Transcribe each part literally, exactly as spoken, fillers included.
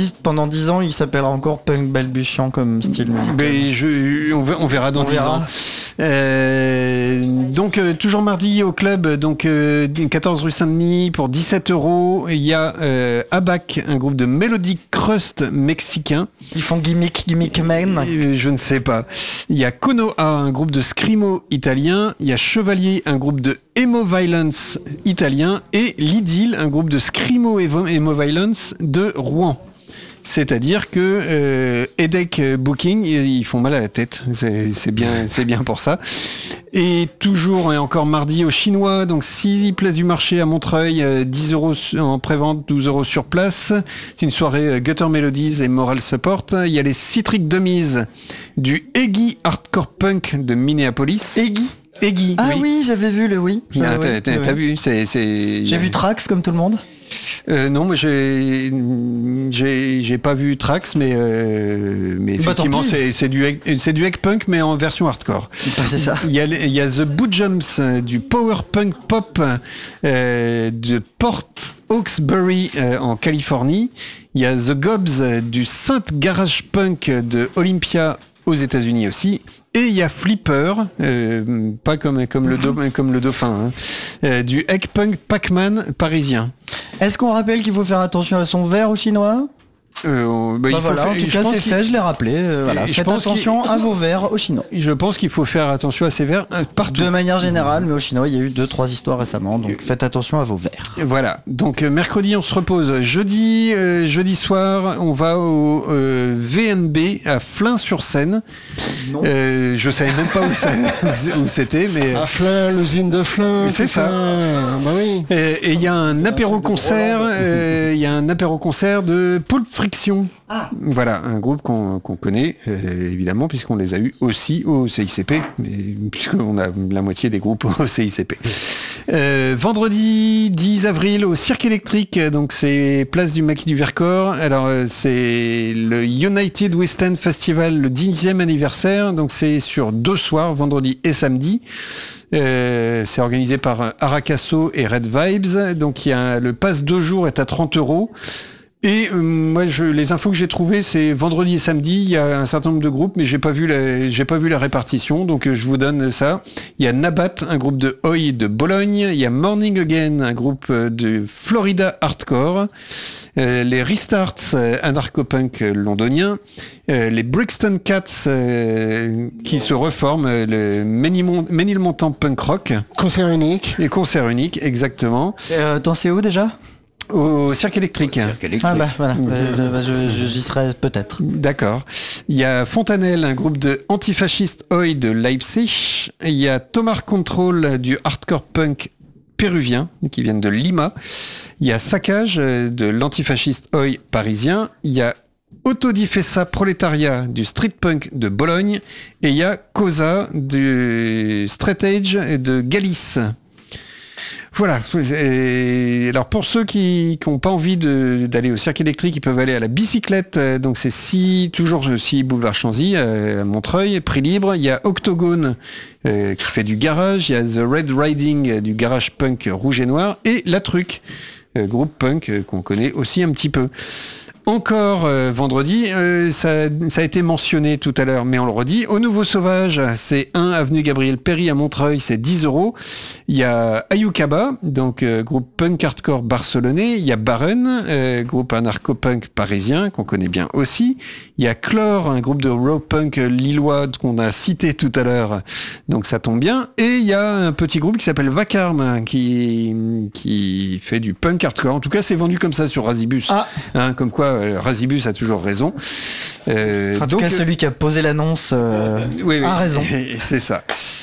si pendant dix ans il s'appellera encore punk balbutiant comme style musical. Mais je, on, verra, on verra dans on dix verra. ans. Euh, donc euh, toujours mardi au club, donc euh, quatorze rue Saint-Denis pour dix-sept euros. Il y a euh, Abac, un groupe de melodic crust mexicain. Ils font gimmick, gimmick man. Euh, je ne sais pas. Il y a Konoha, un groupe de screamo italien. Il y a Chevalier, un groupe de emo violence italien. Et L'idylle, un groupe de screamo emo violence de Rouen. C'est-à-dire que euh, Edek Booking, ils font mal à la tête. C'est, c'est bien, c'est bien pour ça. Et toujours et encore mardi au Chinois, donc six places du marché à Montreuil, dix euros en pré-vente, douze euros sur place. C'est une soirée Gutter Melodies et Moral Support. Il y a les Citric Dummies du Eggy Hardcore Punk de Minneapolis. Eggy Eggy, Ah oui, oui j'avais vu le oui. Ah, oui, t'as, t'as, oui. t'as vu, c'est, c'est... J'ai vu Trax comme tout le monde. Euh, non, moi j'ai, j'ai j'ai pas vu Trax, mais euh, mais effectivement bah, c'est c'est du c'est du egg punk mais en version hardcore. Bah, c'est ça. Il y a il y a The Boojums du power punk pop euh, de Port Hawkesbury euh, en Californie. Il y a The Gobs du synth garage punk de Olympia aux États-Unis aussi. Et il y a Flipper, euh, pas comme comme le do, comme le dauphin, hein, euh, du egg punk Pac-Man parisien. Est-ce qu'on rappelle qu'il faut faire attention à son verre au chinois ? Euh, bah, bah il voilà, faut en faire, tout cas c'est fait, je l'ai rappelé. Euh, voilà. Faites attention à vos verres au chinois. Je pense qu'il faut faire attention à ces verres euh, partout. De manière générale, mais au chinois il y a eu deux trois histoires récemment, donc faites attention à vos verres. Voilà, donc euh, mercredi on se repose. Jeudi, euh, jeudi soir, on va au euh, V N B à Flins-sur-Seine. Euh, je savais même pas où, ça, où c'était, mais à Flins, l'usine de Flins. C'est ça. Bah oui. Et il y a un apéro concert. Il y a un apéro concert de Pulp Friction. Ah. Voilà, un groupe qu'on, qu'on connaît, euh, évidemment, puisqu'on les a eus aussi au C I C P, mais, puisqu'on a la moitié des groupes au C I C P. Euh, vendredi dix avril au Cirque électrique, donc c'est place du Maquis du Vercors. Alors euh, c'est le United West End Festival, le dixième anniversaire, donc c'est sur deux soirs, vendredi et samedi. Euh, c'est organisé par Aracasso et Red Vibes, donc il y a le pass deux jours est à trente euros. Et euh, moi, je, les infos que j'ai trouvées, c'est vendredi et samedi. Il y a un certain nombre de groupes, mais j'ai pas vu la, j'ai pas vu la répartition. Donc, euh, je vous donne ça. Il y a Nabat, un groupe de Oi de Bologne. Il y a Morning Again, un groupe de Florida Hardcore. Euh, les Restarts, euh, anarcho-punk londonien. Euh, les Brixton Cats, euh, qui oh. se reforment. Euh, le Ménilmontant Punk Rock. Concert unique. Les concerts uniques, exactement. Euh, t'en sais où déjà ? Au Cirque électrique. Au Cirque électrique. Ah bah voilà, euh, je, je, j'y serai peut-être. D'accord. Il y a Fontanelle, un groupe de antifascistes Oi de Leipzig. Il y a Tomar Control du hardcore punk péruvien, qui viennent de Lima. Il y a Saccage de l'antifasciste Oi parisien. Il y a Autodifesa Proletariat du street punk de Bologne. Et il y a Cosa du straight edge de Galice. Voilà. Et alors pour ceux qui n'ont pas envie de, d'aller au Cirque électrique, ils peuvent aller à la bicyclette. Donc c'est six, toujours six boulevard Chanzy à Montreuil, prix libre. Il y a Octogone euh, qui fait du garage. Il y a The Red Riding du garage punk rouge et noir. Et La Truc, euh, groupe punk euh, qu'on connaît aussi un petit peu. Encore euh, vendredi, euh, ça, ça a été mentionné tout à l'heure, mais on le redit. Au Nouveau Sauvage, c'est un avenue Gabriel Péry à Montreuil, c'est dix euros. Il y a Ayukaba, donc euh, groupe punk hardcore barcelonais. Il y a Barren, euh, groupe anarcho-punk parisien qu'on connaît bien aussi. Il y a Chlore, un groupe de raw punk lillois qu'on a cité tout à l'heure, donc ça tombe bien. Et il y a un petit groupe qui s'appelle Vacarme, qui qui fait du punk hardcore. En tout cas, c'est vendu comme ça sur Razibus, ah. hein, comme quoi. Razibus a toujours raison. Euh, en tout donc, cas, celui qui a posé l'annonce euh, oui, oui, a raison. C'est ça.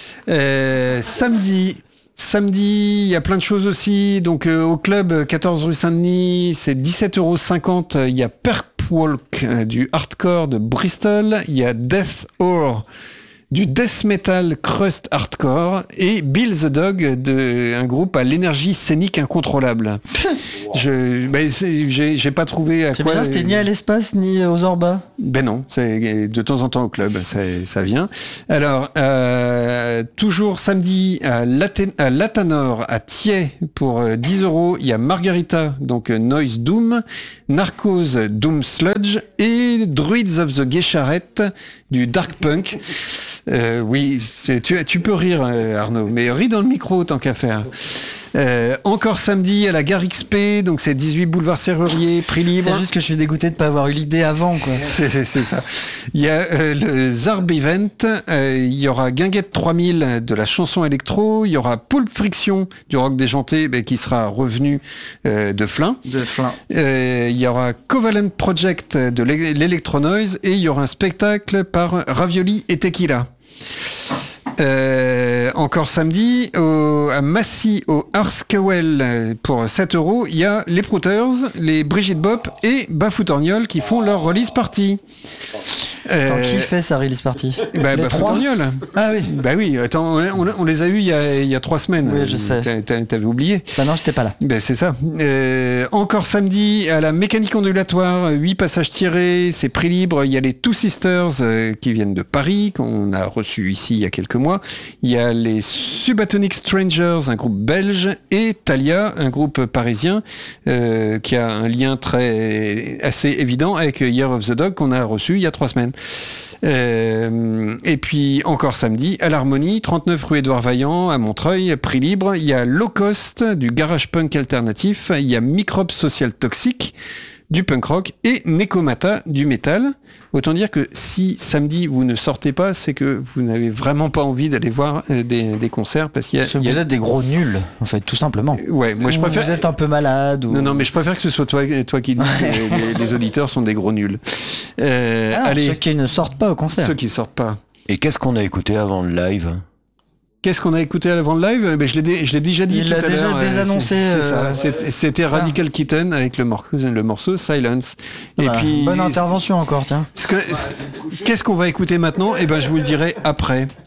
Euh, samedi, samedi, il y a plein de choses aussi. Donc, euh, au club quatorze rue Saint-Denis, c'est dix-sept euros cinquante. Il y a Perpwalk euh, du hardcore de Bristol. Il y a Death Or du death metal crust hardcore et Bill the Dog, de, un groupe à l'énergie scénique incontrôlable. Je, ben, j'ai, j'ai pas trouvé à c'est quoi... bizarre, c'était ni à l'espace ni aux Orbas. Ben non, c'est de temps en temps au club, ça, ça vient. Alors, euh, toujours samedi à, Laten, à Latanor, à Thiais, pour dix euros, il y a Margarita, donc Noise Doom, Narcos Doom Sludge et Druids of the Gesharet, du Dark Punk. Euh, oui, c'est, tu, tu peux rire, Arnaud, mais ris dans le micro tant qu'à faire. Euh, encore samedi à la Gare X P, donc c'est dix-huit boulevard Serrurier, prix libre. C'est juste que je suis dégoûté de ne pas avoir eu l'idée avant, quoi. C'est, c'est ça. Il y a euh, le Zarb Event, euh, il y aura Guinguette trois mille de la chanson électro, il y aura Pulp Friction du rock déjanté, bah, qui sera revenu euh, de Flin. De Flin. Euh, il y aura Covalent Project de l'Electronoise et il y aura un spectacle par Ravioli et Tequila. Euh, encore samedi au, à Massy au Arskewell pour sept euros, il y a les Prouters, les Brigitte Bop et Bafoutorniol qui font leur release party. Euh, attends, qui fait sa release party? Bah, Bafoutorniol. Ah oui. Bah oui, attends, on, on les a eus il y a, il y a trois semaines. Oui, je sais. T'a, t'avais oublié. Bah non, j'étais pas là. Ben c'est ça. Euh, encore samedi à la mécanique ondulatoire, huit passages tirés, c'est prix libre. Il y a les Two Sisters euh, qui viennent de Paris, qu'on a reçu ici il y a quelques mois. Il y a les Subatonic Strangers, un groupe belge, et Thalia, un groupe parisien, euh, qui a un lien très assez évident avec Year of the Dog qu'on a reçu il y a trois semaines. Euh, et puis encore samedi à l'Harmonie, trente-neuf rue Édouard Vaillant à Montreuil, prix libre. Il y a Low Cost du garage punk alternatif, il y a Microbe Social Toxique du punk rock et Nekomata du métal. Autant dire que si samedi vous ne sortez pas, c'est que vous n'avez vraiment pas envie d'aller voir des, des concerts parce qu'il y a, parce que il y a... vous êtes des gros nuls, en fait, tout simplement. Ouais, moi je préfère. Vous êtes un peu malade. Ou... Non, non, mais je préfère que ce soit toi, toi qui dis que les, les auditeurs sont des gros nuls. Euh, ah, allez, ceux qui ne sortent pas au concert. Ceux qui ne sortent pas. Et qu'est-ce qu'on a écouté avant le live? Qu'est-ce qu'on a écouté avant le live? ben, je, l'ai, je l'ai déjà dit. Il l'a déjà l'heure. désannoncé. C'est, c'est euh... ça. C'était, c'était Radical Kitten avec le morceau, le morceau Silence. Et bah, puis bonne intervention encore, tiens. Ce que, ce, qu'est-ce qu'on va écouter maintenant? Eh ben, je vous le dirai après.